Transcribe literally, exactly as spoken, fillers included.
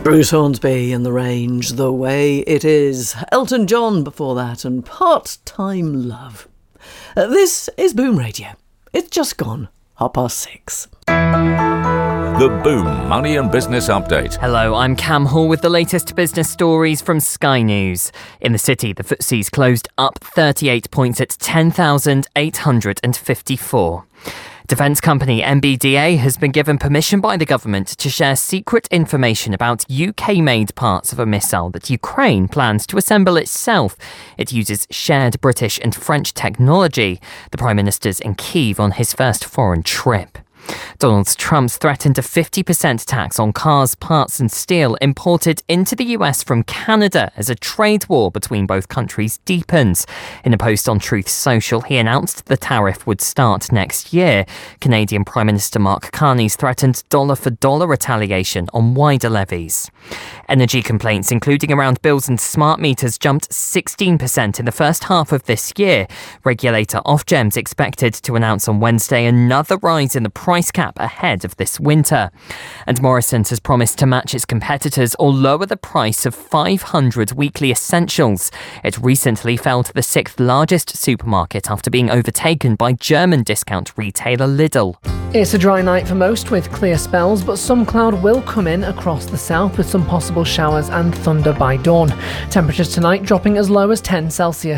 Bruce Hornsby and The Range, The Way It Is. Elton John before that, and Part-Time Love. Uh, this is Boom Radio. It's just gone half past six. The Boom Money and Business Update. Hello, I'm Cam Hall with the latest business stories from Sky News. In the city, the F T S E's closed up thirty-eight points at ten thousand eight hundred fifty-four. Defence company M B D A has been given permission by the government to share secret information about U K-made parts of a missile that Ukraine plans to assemble itself. It uses shared British and French technology. The Prime Minister's in Kyiv on his first foreign trip. Donald Trump's threatened a fifty percent tax on cars, parts and steel imported into the U S from Canada as a trade war between both countries deepens. In a post on Truth Social, he announced the tariff would start next year. Canadian Prime Minister Mark Carney's threatened dollar-for-dollar retaliation on wider levies. Energy complaints, including around bills and smart meters, jumped sixteen percent in the first half of this year. Regulator Ofgem's expected to announce on Wednesday another rise in the price cap ahead of this winter. And Morrisons has promised to match its competitors or lower the price of five hundred weekly essentials. It recently fell to the sixth largest supermarket after being overtaken by German discount retailer Lidl. It's a dry night for most with clear spells, but some cloud will come in across the south with some possible showers and thunder by dawn. Temperatures tonight dropping as low as ten Celsius.